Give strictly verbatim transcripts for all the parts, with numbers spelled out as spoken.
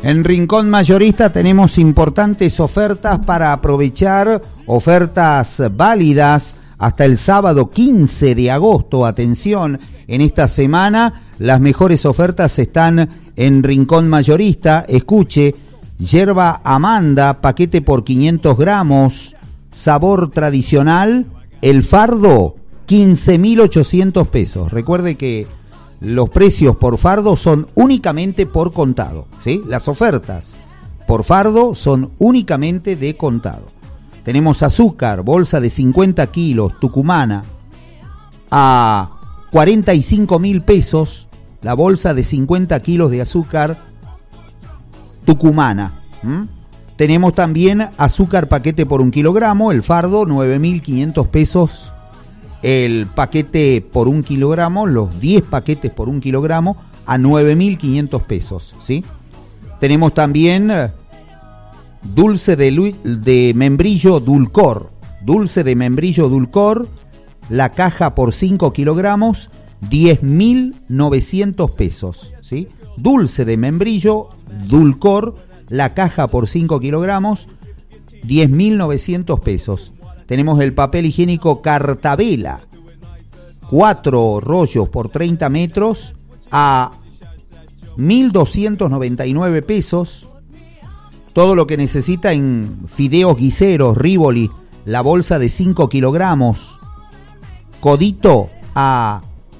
En Rincón Mayorista tenemos importantes ofertas para aprovechar, ofertas válidas hasta el sábado quince de agosto. Atención, en esta semana las mejores ofertas están en Rincón Mayorista. Escuche, yerba Amanda, paquete por quinientos gramos, sabor tradicional, el fardo, quince mil ochocientos pesos. Recuerde que los precios por fardo son únicamente por contado, ¿sí? Las ofertas por fardo son únicamente de contado. Tenemos azúcar, bolsa de cincuenta kilos, tucumana, a cuarenta y cinco mil pesos, la bolsa de cincuenta kilos de azúcar tucumana. ¿Mm? Tenemos también azúcar paquete por un kilogramo, el fardo, nueve mil quinientos pesos. El paquete por un kilogramo, los diez paquetes por un kilogramo, a nueve mil quinientos pesos, ¿sí? Tenemos también dulce de, lu- de membrillo Dulcor, dulce de membrillo Dulcor, la caja por cinco kilogramos, diez mil novecientos pesos, ¿sí? Dulce de membrillo Dulcor, la caja por cinco kilogramos, diez mil novecientos pesos. Tenemos el papel higiénico Cartabela, cuatro rollos por treinta metros, a mil doscientos noventa y nueve pesos. Todo lo que necesita en fideos guiseros, Rivoli, la bolsa de cinco kilogramos, Codito, a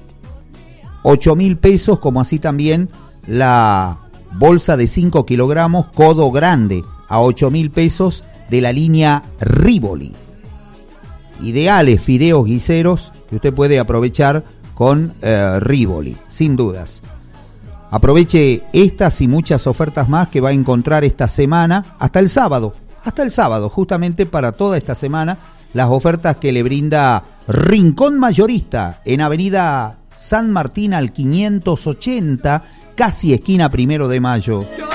ocho mil pesos, como así también la bolsa de cinco kilogramos, Codo Grande, a ocho mil pesos, de la línea Rivoli. Ideales fideos guiseros que usted puede aprovechar con eh, Rivoli, sin dudas. Aproveche estas y muchas ofertas más que va a encontrar esta semana, hasta el sábado, hasta el sábado, justamente para toda esta semana, las ofertas que le brinda Rincón Mayorista en Avenida San Martín al quinientos ochenta, casi esquina Primero de Mayo.